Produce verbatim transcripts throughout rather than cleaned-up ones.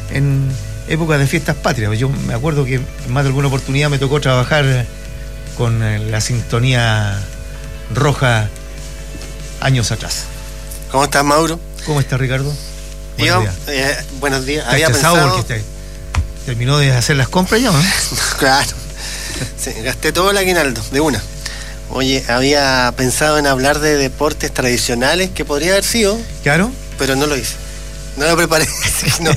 en épocas de fiestas patrias. Yo me acuerdo que en más de alguna oportunidad me tocó trabajar con la sintonía roja años atrás. ¿Cómo estás, Mauro? ¿Cómo estás, Ricardo? Buenos días. Eh, buenos días. Había pensado porque te, terminó de hacer las compras ya, ¿no? Claro. Sí, gasté todo el aguinaldo, de una. Oye, había pensado en hablar de deportes tradicionales, que podría haber sido. Claro. Pero no lo hice. No lo preparé. No.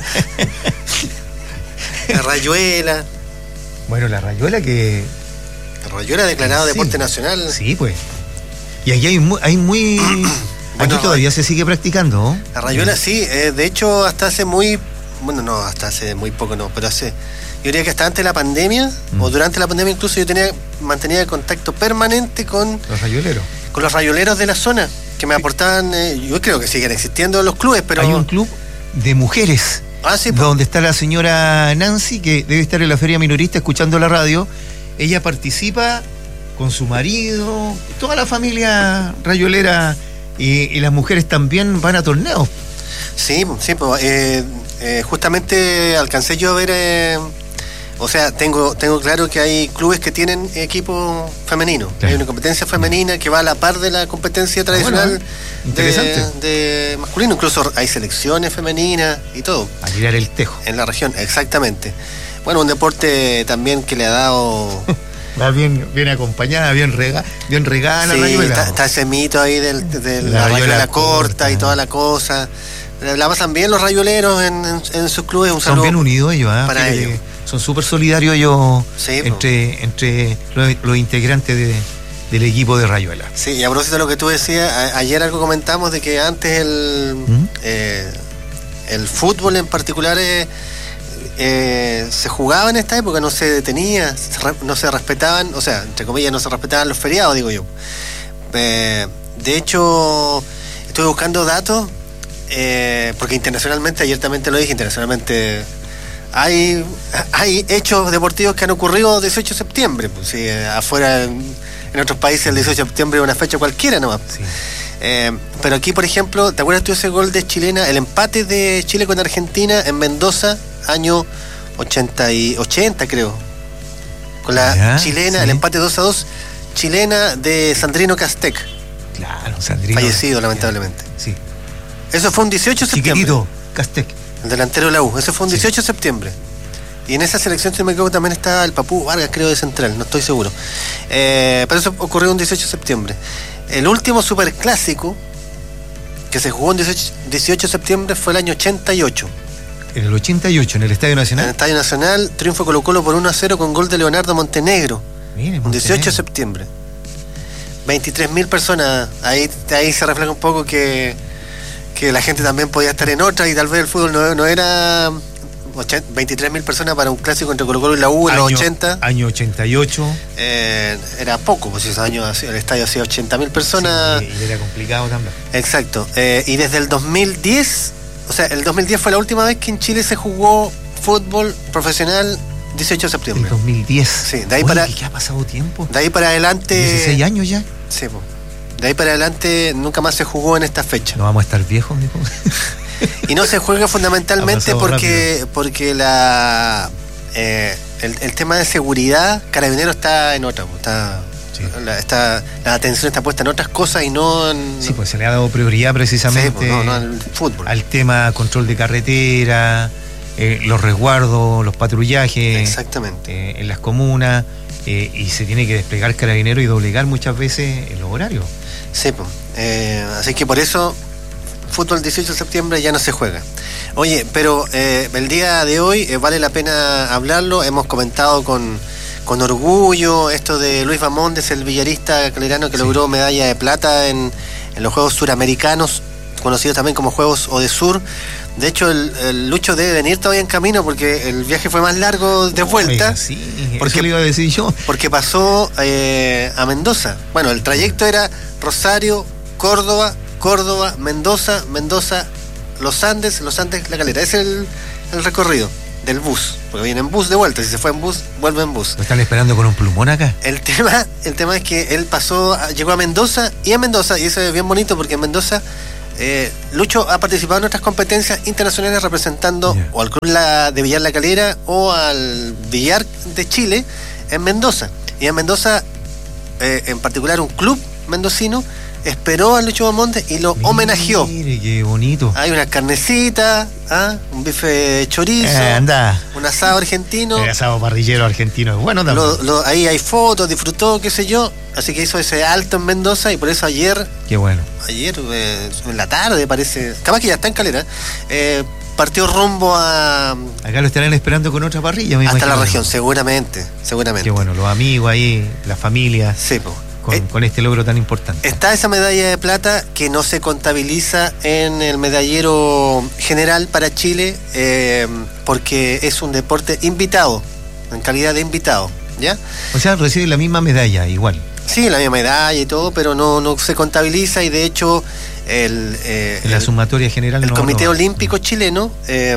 La rayuela. Bueno, la rayuela que... La rayuela declarado sí, deporte nacional. Sí, pues. Y aquí hay muy... Hay muy... Bueno, aquí todavía se sigue practicando, ¿no? La rayuela sí, eh, de hecho hasta hace muy... Bueno, no, hasta hace muy poco no, pero hace... Yo diría que hasta antes de la pandemia, mm. o durante la pandemia incluso, yo tenía mantenía contacto permanente con... Los rayoleros. Con los rayoleros de la zona, que me aportaban... Eh, yo creo que siguen existiendo los clubes, pero... Hay un club de mujeres, ah, sí, pues. donde está la señora Nancy, que debe estar en la feria minorista escuchando la radio. Ella participa con su marido, toda la familia rayolera, y, y las mujeres también van a torneos. Sí, sí, pues, eh, eh, justamente alcancé yo a ver... Eh, O sea, tengo tengo claro que hay clubes que tienen equipo femenino. Claro. Hay una competencia femenina que va a la par de la competencia tradicional. Ah, bueno, ¿eh? de, de masculino. Incluso hay selecciones femeninas y todo. A tirar el tejo. En la región, exactamente. Bueno, un deporte también que le ha dado... Va bien, bien acompañada, bien regada, bien regada la sí, rayuela. Está, está ese mito ahí del, de la, la rayuela corta, corta y toda la cosa. La pasan bien los rayueleros en, en, en sus clubes. Un Son bien unidos ellos, ¿eh? Para ellos. Son súper solidarios ellos, sí, entre, entre los, los integrantes de, del equipo de rayuela. Sí, y a propósito de lo que tú decías, a, ayer algo comentamos de que antes el, ¿Mm? eh, el fútbol en particular eh, eh, se jugaba en esta época, no se detenía, se re, no se respetaban, o sea, entre comillas, no se respetaban los feriados, digo yo. Eh, de hecho, estuve buscando datos, eh, porque internacionalmente, ayer también te lo dije, internacionalmente... Hay, hay hechos deportivos que han ocurrido el dieciocho de septiembre. Pues, sí, afuera, en, en otros países, el dieciocho de septiembre es una fecha cualquiera nomás. Sí. Eh, pero aquí, por ejemplo, ¿te acuerdas tú ese gol de chilena? El empate de Chile con Argentina en Mendoza, año ochenta, y, ochenta creo. Con la ya, chilena, sí. El empate dos a dos, chilena de Sandrino Castec. Claro, Sandrino. Fallecido, lamentablemente. Sí. Eso fue un dieciocho de septiembre. Chiquitito, Castec. El delantero de la U, ese fue un dieciocho de septiembre. Y en esa selección, si me equivoco, también está el Papú Vargas, creo, de central, no estoy seguro. Eh, pero eso ocurrió un dieciocho de septiembre. El último superclásico que se jugó en dieciocho de septiembre fue el año ochenta y ocho. ¿En el ochenta y ocho, en el Estadio Nacional? En el Estadio Nacional, triunfo Colo Colo por uno a cero con gol de Leonardo Montenegro. Mire, Montenegro. Un dieciocho de septiembre. veintitrés mil personas, ahí, ahí se refleja un poco que... que la gente también podía estar en otra y tal vez el fútbol no, no era veintitrés mil personas para un clásico entre Colo Colo y la U en año, los ochenta. Año ochenta y ocho. Eh, era poco, pues esos años el estadio hacía ochenta mil personas. Sí, y era complicado también. Exacto. Eh, y desde el dos mil diez, o sea, el dos mil diez fue la última vez que en Chile se jugó fútbol profesional dieciocho de septiembre. El dos mil diez. Sí, de ahí Oye, para... ¿qué ha pasado tiempo? De ahí para adelante... dieciséis años ya. Sí, pues. De ahí para adelante nunca más se jugó en esta fecha. No vamos a estar viejos, dijo. Y no se juega fundamentalmente porque rápido. porque la eh, el, el tema de seguridad, Carabineros está en otra, está, sí. la, está la atención está puesta en otras cosas y no en... Sí, pues se le ha dado prioridad precisamente sí, pues, no, no al fútbol. Al tema control de carretera, eh, los resguardos, los patrullajes. Exactamente. Eh, en las comunas, eh, y se tiene que desplegar Carabineros y doblegar muchas veces en los horarios. Sí, pues. Eh, así que por eso fútbol dieciocho de septiembre ya no se juega. Oye, pero eh, el día de hoy eh, vale la pena hablarlo. Hemos comentado con, con orgullo esto de Luis Bamondes, el villarista calerano que sí. logró medalla de plata en, en los Juegos Suramericanos, conocidos también como Juegos Odesur. De hecho, el, el Lucho debe venir todavía en camino porque el viaje fue más largo de vuelta. Oiga, sí, porque eso le iba a decir yo. Porque pasó eh, a Mendoza. Bueno, el trayecto era Rosario, Córdoba, Córdoba, Mendoza, Mendoza, Los Andes, Los Andes, La Calera. Ese es el, el recorrido del bus. Porque viene en bus de vuelta. Si se fue en bus, vuelve en bus. ¿Lo están esperando con un plumón acá? El tema, el tema es que él pasó, llegó a Mendoza y en Mendoza, y eso es bien bonito porque en Mendoza Eh, Lucho ha participado en otras competencias internacionales representando yeah. o al Club la, de Villar La Calera o al Villar de Chile en Mendoza. Y en Mendoza, eh, en particular, un club mendocino esperó a Lucho Bamonde y lo mire, homenajeó. Mire, qué bonito. Hay una carnecita, ¿ah? Un bife de chorizo, eh, anda. un asado argentino. El asado parrillero argentino es bueno también. Lo, lo, ahí hay fotos, disfrutó, qué sé yo. Así que hizo ese alto en Mendoza y por eso ayer. Qué bueno. Ayer, eh, en la tarde, parece. Capaz que ya está en Calera. Eh, partió rumbo a. Acá lo estarán esperando con otra parrilla, me hasta imagino. La región, seguramente. Seguramente. Qué bueno, los amigos ahí, la familia. Sí, pues. Con, eh, con este logro tan importante. Está esa medalla de plata que no se contabiliza en el medallero general para Chile eh, porque es un deporte invitado, en calidad de invitado, ¿ya? O sea, recibe la misma medalla, igual. Sí, la misma medalla y todo, pero no, no se contabiliza y de hecho el, eh, en la el, sumatoria general el no, Comité no. Olímpico Chileno, eh,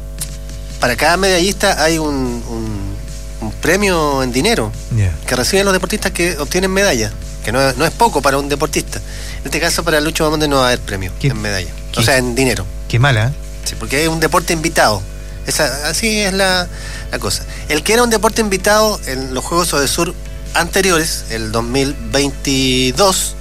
para cada medallista hay un, un un premio en dinero yeah. que reciben los deportistas que obtienen medalla, que no es, no es poco para un deportista. En este caso para Lucho Bamonde no va a haber premio ¿Qué? en medalla, ¿Qué? o sea, en dinero. Qué mala. ¿eh? Sí, porque es un deporte invitado. Esa, así es la, la cosa. El que era un deporte invitado en los Juegos Odesur anteriores, el dos mil veintidós.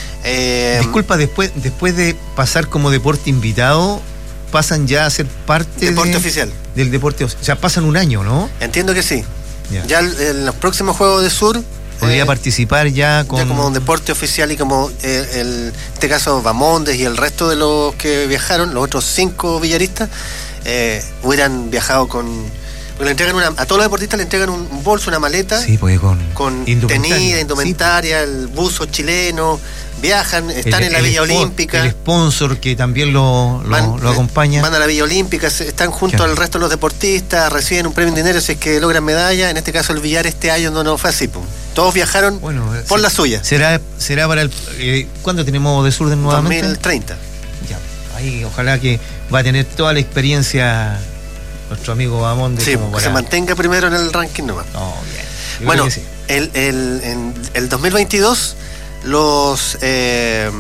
Eh, Disculpa, después, después de pasar como deporte invitado, pasan ya a ser parte deporte de, oficial. del deporte. O sea, pasan un año, ¿no? Entiendo que sí. Yeah. Ya en los próximos Juegos de Sur podría eh, participar ya con... ya como un deporte oficial y como eh, el, en este caso Bamondes y el resto de los que viajaron, los otros cinco villaristas, eh, hubieran viajado con... Le entregan una, a todos los deportistas le entregan un, un bolso, una maleta, sí, pues con, con indumentaria, tenida, indumentaria, sí. El buzo chileno, viajan, están el, en la Villa el, Olímpica. El sponsor que también lo, lo, van, lo acompaña. Van a la Villa Olímpica, están junto claro. al resto de los deportistas, reciben un premio en dinero si es que logran medalla. En este caso el Villar este año no, no fue así. Pues. Todos viajaron bueno, por se, la suya. Será será para el... Eh, ¿Cuándo tenemos de Sur de nuevamente? dos mil treinta. Ya, ahí ojalá que va a tener toda la experiencia nuestro amigo Bamonde. Sí, como que para... se mantenga primero en el ranking nomás. No, bien. Yo bueno, sí. el, el, en el dos mil veintidós los eh,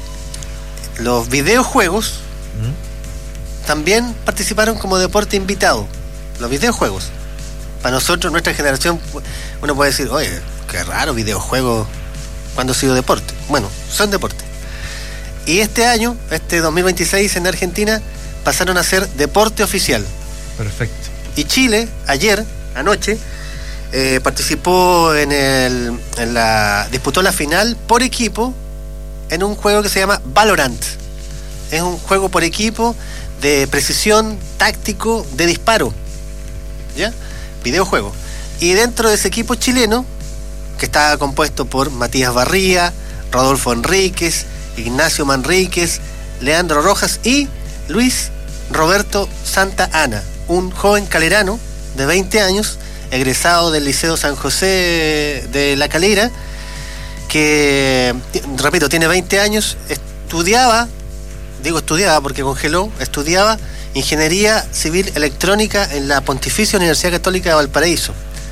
los videojuegos ¿Mm? también participaron como deporte invitado. Los videojuegos. Para nosotros, nuestra generación, uno puede decir, oye, qué raro videojuegos cuando ha sido deporte. Bueno, son deporte. Y este año, este dos mil veintiséis en Argentina, pasaron a ser deporte oficial. Perfecto. Y Chile, ayer, anoche, eh, participó en el, en la, disputó la final por equipo en un juego que se llama Valorant. Es un juego por equipo de precisión, táctico, de disparo. ¿Ya? Videojuego. Y dentro de ese equipo chileno, que estaba compuesto por Matías Barría, Rodolfo Enríquez, Ignacio Manríquez, Leandro Rojas y Luis Roberto Santa Ana, un joven calerano de veinte años, egresado del Liceo San José de La Calera, que, repito, tiene veinte años, estudiaba, digo estudiaba porque congeló, estudiaba Ingeniería Civil Electrónica en la Pontificia Universidad Católica de Valparaíso.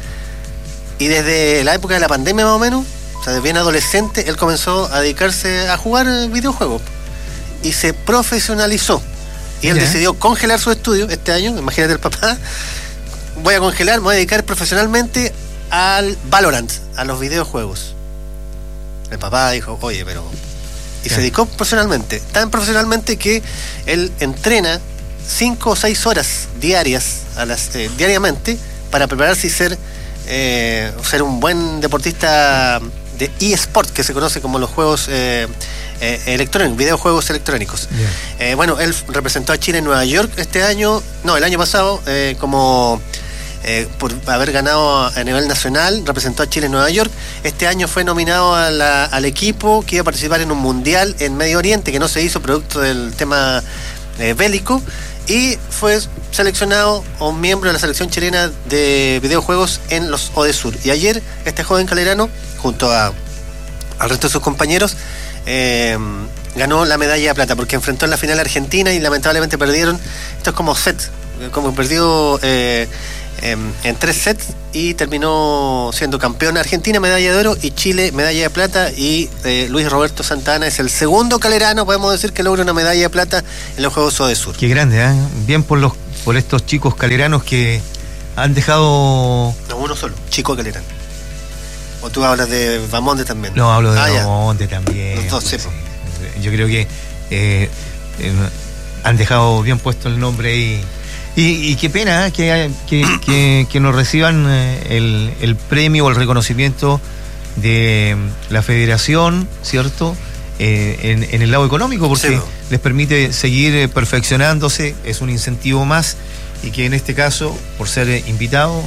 Y desde la época de la pandemia más o menos, o sea, de bien adolescente, él comenzó a dedicarse a jugar videojuegos y se profesionalizó. Y él Mira. decidió congelar su estudio este año, imagínate el papá, voy a congelar, me voy a dedicar profesionalmente al Valorant, a los videojuegos. El papá dijo, oye, pero... Y ¿Qué? se dedicó profesionalmente, tan profesionalmente que él entrena cinco o seis horas diarias, a las, eh, diariamente, para prepararse y ser, eh, ser un buen deportista de eSport, que se conoce como los juegos eh, eh, electrónicos, videojuegos electrónicos. Yeah. Eh, bueno, él representó a Chile en Nueva York este año, no, el año pasado, eh, como eh, por haber ganado a nivel nacional, representó a Chile en Nueva York. Este año fue nominado a la, al equipo que iba a participar en un mundial en Medio Oriente, que no se hizo producto del tema eh, bélico, y fue seleccionado o un miembro de la selección chilena de videojuegos en los Odesur. Y ayer este joven calerano, junto a, al resto de sus compañeros, eh, ganó la medalla de plata porque enfrentó en la final a Argentina y lamentablemente perdieron. Esto es como set, como perdió eh, eh, en tres sets y terminó siendo campeón. Argentina, medalla de oro, y Chile, medalla de plata, y eh, Luis Roberto Santa Anna es el segundo calerano, podemos decir, que logra una medalla de plata en los Juegos Odesur. Qué grande, ¿eh? Bien por los por estos chicos caleranos que han dejado... No, uno solo, chico calerano. ¿O tú hablas de Bamonde también? No, hablo de ah, Bamonde también. Los dos, pues, sí. Yo creo que eh, eh, han dejado bien puesto el nombre ahí. Y, y qué pena ¿eh? que, que, que, que nos reciban eh, el, el premio o el reconocimiento de la federación, ¿cierto? Eh, en, en el lado económico, porque sí, les permite seguir perfeccionándose, es un incentivo más, y que en este caso, por ser invitado,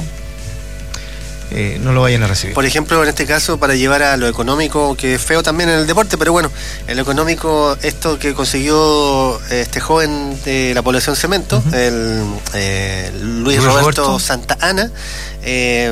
Eh, no lo vayan a recibir. Por ejemplo, en este caso, para llevar a lo económico, que es feo también en el deporte, pero bueno, en lo económico, esto que consiguió este joven de la población Cemento, uh-huh. el eh, Luis, Luis Roberto, Roberto Santa Anna, eh,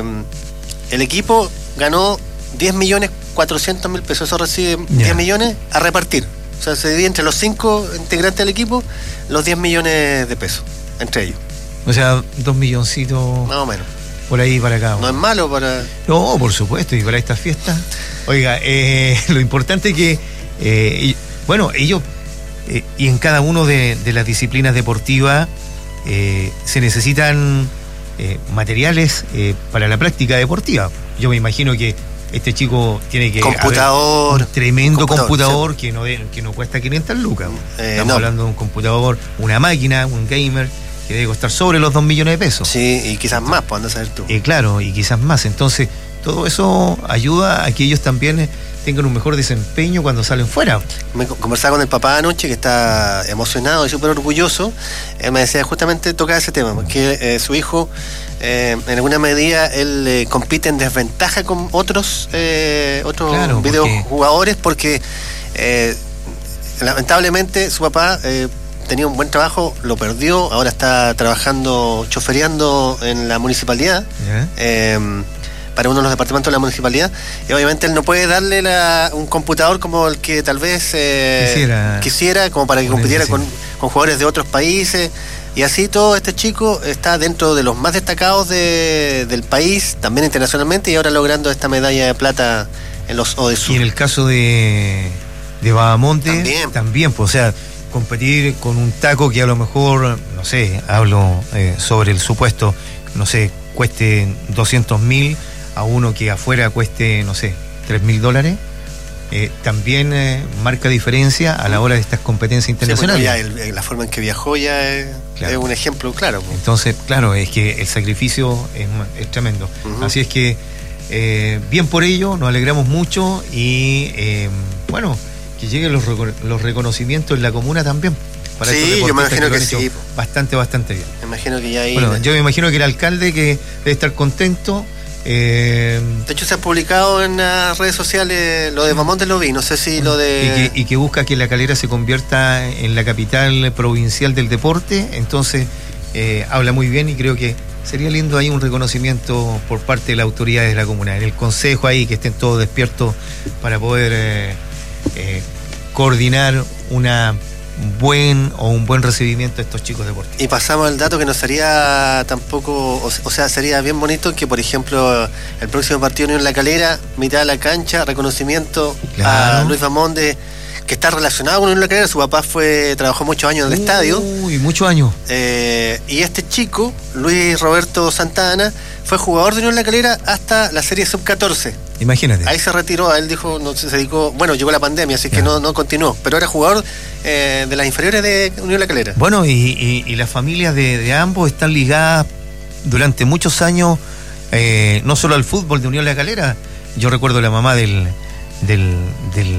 el equipo ganó diez millones cuatrocientos mil pesos, eso recibe yeah. diez millones a repartir. O sea, se divide entre los cinco integrantes del equipo los diez millones de pesos, entre ellos. O sea, dos milloncitos. Más o menos. Por ahí para acá. No es malo para... No, por supuesto, y para estas fiestas. Oiga, eh, lo importante es que, eh, bueno, ellos, eh, y en cada uno de, de las disciplinas deportivas, eh, se necesitan eh, materiales eh, para la práctica deportiva. Yo me imagino que este chico tiene que... Computador. Un tremendo computador, computador sí. que, no de, que no cuesta quinientas lucas. Eh, Estamos no. hablando de un computador, una máquina, un gamer, que debe costar sobre los dos millones de pesos. Sí, y quizás más, pues andas a ver tú. Eh, claro, y quizás más. Entonces, todo eso ayuda a que ellos también tengan un mejor desempeño cuando salen fuera. Me conversaba con el papá anoche, que está emocionado y súper orgulloso. Él me decía justamente, tocar ese tema, que eh, su hijo, eh, en alguna medida, él eh, compite en desventaja con otros, eh, otros claro, videojugadores, porque, porque eh, lamentablemente su papá... Eh, tenía un buen trabajo, lo perdió, ahora está trabajando, chofereando en la municipalidad, yeah. eh, para uno de los departamentos de la municipalidad, y obviamente él no puede darle la, un computador como el que tal vez eh, quisiera, quisiera, como para que compitiera con, con jugadores de otros países, y así todo este chico está dentro de los más destacados de, del país, también internacionalmente, y ahora logrando esta medalla de plata en los Odesur. Y en el caso de, de Bahamonde, también, también pues, o sea, competir con un taco que a lo mejor, no sé, hablo eh, sobre el supuesto, no sé, cueste doscientos mil, a uno que afuera cueste, no sé, tres mil dólares, eh, también eh, marca diferencia a la hora de estas competencias internacionales. Sí, bueno, ya el, la forma en que viajó ya es, claro. es un ejemplo claro. Entonces, claro, es que el sacrificio es, es tremendo. Uh-huh. Así es que, eh, bien por ello, nos alegramos mucho y, eh, bueno... que lleguen los, los reconocimientos en la comuna también. Para sí, yo me imagino que, que sí. Bastante, bastante bien. Me imagino que ya ahí... Bueno, yo me imagino que el alcalde que debe estar contento. Eh... De hecho, se ha publicado en las redes sociales lo de Bamonde, lo vi, no sé si lo de... Y que, y que busca que La Calera se convierta en la capital provincial del deporte, entonces eh, habla muy bien, y creo que sería lindo ahí un reconocimiento por parte de las autoridades de la comuna, en el consejo ahí, que estén todos despiertos para poder... Eh, Eh, coordinar una buen o un buen recibimiento a estos chicos deportivos. Y pasamos al dato que no sería tampoco, o, o sea, sería bien bonito que, por ejemplo, el próximo partido en La Calera, mitad de la cancha, reconocimiento claro. a Luis Bamonde, que está relacionado con Unión La Calera. Su papá fue trabajó muchos años en el Uy, estadio. Uy, muchos años. Eh, y este chico, Luis Roberto Santa Anna, fue jugador de Unión La Calera hasta la serie sub catorce. Imagínate. Ahí se retiró, él dijo, no se dedicó, bueno, llegó la pandemia, así claro. que no, no continuó, pero era jugador eh, de las inferiores de Unión La Calera. Bueno, y, y, y las familias de, de ambos están ligadas durante muchos años, eh, no solo al fútbol de Unión La Calera. Yo recuerdo la mamá del, del, del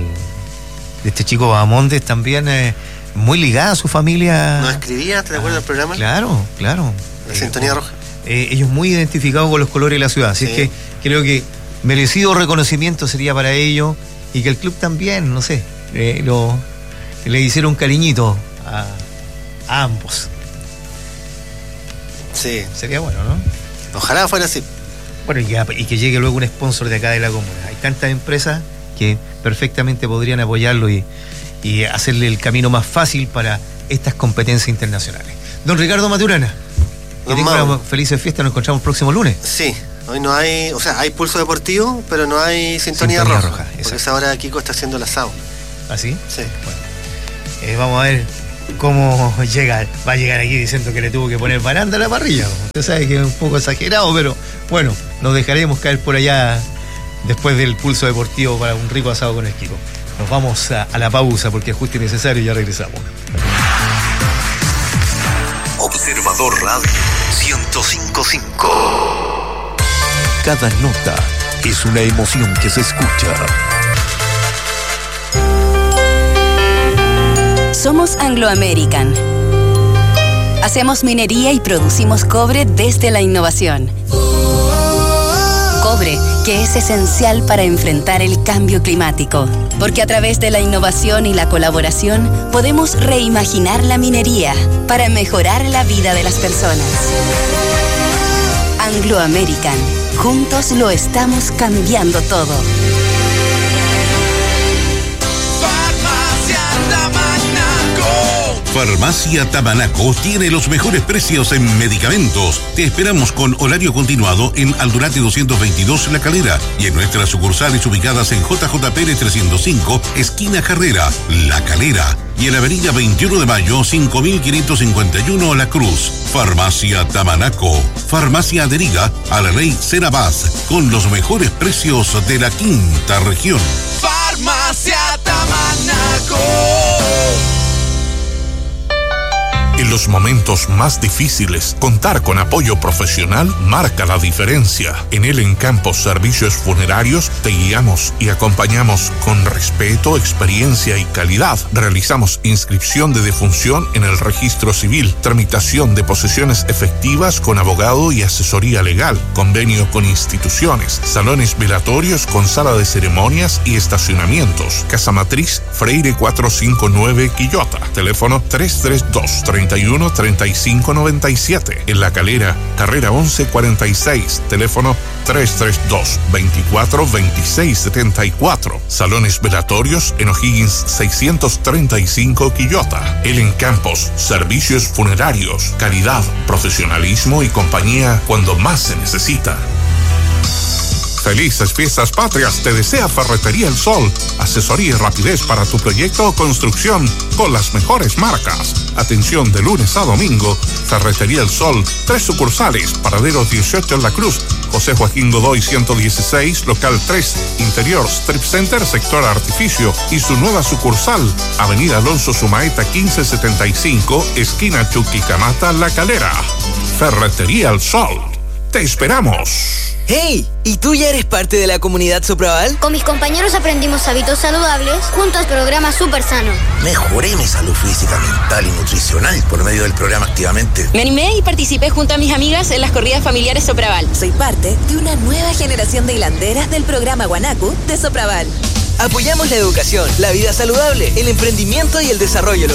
de este chico Bahamonde también, eh, muy ligada a su familia. ¿No escribía? ¿Te acuerdas del programa? Claro, claro. La eh, Sintonía Roja. Eh, ellos muy identificados con los colores de la ciudad, así sí. es que creo que merecido reconocimiento sería para ellos, y que el club también, no sé, eh, lo, le hiciera un cariñito a, a ambos. Sí. Sería bueno, ¿no? Ojalá fuera así. Bueno, y que, y que llegue luego un sponsor de acá de la comuna. Hay tantas empresas que perfectamente podrían apoyarlo y, y hacerle el camino más fácil para estas competencias internacionales. Don Ricardo Maturana. Que tengan felices fiestas, nos encontramos el próximo lunes. Sí, hoy no hay, o sea, hay pulso deportivo, pero no hay sintonía, sintonía roja. roja porque esa hora Kiko está haciendo el asado. ¿Ah, sí? Sí. Bueno, eh, vamos a ver cómo llega, va a llegar aquí diciendo que le tuvo que poner baranda a la parrilla. Usted sabe que es un poco exagerado, pero bueno, nos dejaremos caer por allá después del pulso deportivo para un rico asado con el Kiko. Nos vamos a, a la pausa porque es justo y necesario y ya regresamos. Observador Radio ciento cinco punto cinco. Cada nota es una emoción que se escucha. Somos Anglo American. Hacemos minería y producimos cobre desde la innovación. Cobre, que es esencial para enfrentar el cambio climático. Porque a través de la innovación y la colaboración podemos reimaginar la minería para mejorar la vida de las personas. Anglo American. Juntos lo estamos cambiando todo. Farmacia Tamanaco tiene los mejores precios en medicamentos. Te esperamos con horario continuado en Aldurate doscientos veintidós La Calera y en nuestras sucursales ubicadas en J J Pérez trescientos cinco, esquina Carrera, La Calera, y en la avenida veintiuno de mayo, cinco mil quinientos cincuenta y uno La Cruz. Farmacia Tamanaco, farmacia adherida a la ley Senabas, con los mejores precios de la quinta región. Farmacia Tamanaco. En los momentos más difíciles, contar con apoyo profesional marca la diferencia. En El Encampos Servicios Funerarios te guiamos y acompañamos con respeto, experiencia y calidad. Realizamos inscripción de defunción en el registro civil, tramitación de posesiones efectivas con abogado y asesoría legal, convenio con instituciones, salones velatorios con sala de ceremonias y estacionamientos. Casa Matriz Freire cuatrocientos cincuenta y nueve Quillota. Teléfono tres tres dos, treinta y uno, treinta y cinco noventa y siete. En La Calera, carrera once cuarenta y seis. Teléfono tres tres dos, veinticuatro, veintiséis setenta y cuatro. Salones velatorios en O'Higgins seiscientos treinta y cinco Quillota. El Encampos Servicios Funerarios. Calidad, profesionalismo y compañía cuando más se necesita. Felices Fiestas Patrias te desea Ferretería El Sol. Asesoría y rapidez para tu proyecto o construcción con las mejores marcas. Atención de lunes a domingo. Ferretería El Sol. Tres sucursales. Paradero dieciocho en La Cruz. José Joaquín Godoy ciento dieciséis. Local tres. Interior Strip Center. Sector Artificio. Y su nueva sucursal. Avenida Alonso Sumaeta quince setenta y cinco. Esquina Chuquicamata, La Calera. Ferretería El Sol. Te esperamos. ¡Hey! ¿Y tú ya eres parte de la comunidad Sopraval? Con mis compañeros aprendimos hábitos saludables junto al programa Super Sano. Mejoré mi salud física, mental y nutricional por medio del programa Activamente. Me animé y participé junto a mis amigas en las corridas familiares Sopraval. Soy parte de una nueva generación de hilanderas del programa Guanacu de Sopraval. Apoyamos la educación, la vida saludable, el emprendimiento y el desarrollo local.